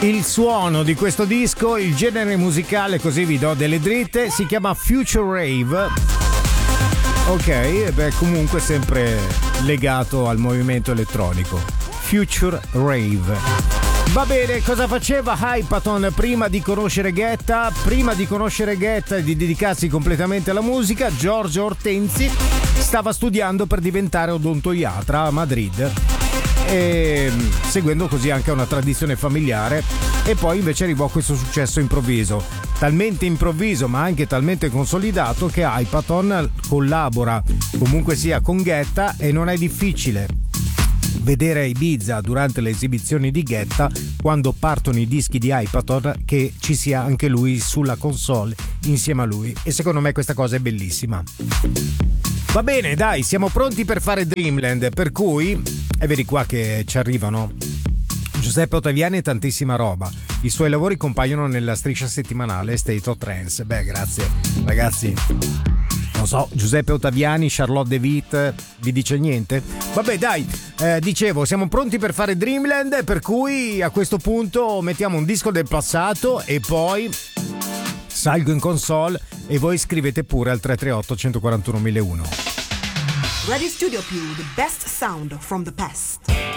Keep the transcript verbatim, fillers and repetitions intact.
Il suono di questo disco, il genere musicale, così vi do delle dritte, si chiama Future Rave. Ok, e beh, comunque sempre legato al movimento elettronico. Future Rave. Va bene, cosa faceva Hypaton prima di conoscere Guetta? Prima di conoscere Guetta e di dedicarsi completamente alla musica, Giorgio Ortensi stava studiando per diventare odontoiatra a Madrid, e seguendo così anche una tradizione familiare, e poi invece arrivò questo successo improvviso, talmente improvviso ma anche talmente consolidato che Hypaton collabora comunque sia con Guetta, e non è difficile vedere a Ibiza durante le esibizioni di Guetta, quando partono i dischi di Hypaton, che ci sia anche lui sulla console insieme a lui, e secondo me questa cosa è bellissima. Va bene, dai, siamo pronti per fare Dreamland, per cui, e vedi qua che ci arrivano Giuseppe Ottaviani e tantissima roba. I suoi lavori compaiono nella striscia settimanale State of Trance. Beh, grazie ragazzi. Non so, Giuseppe Ottaviani, Charlotte De Witt, vi dice niente? Vabbè, dai, eh, dicevo, siamo pronti per fare Dreamland, per cui a questo punto mettiamo un disco del passato e poi salgo in console e voi scrivete pure al tre tre otto, uno quattro uno, uno zero uno. Radio Studio Più, the best sound from the past.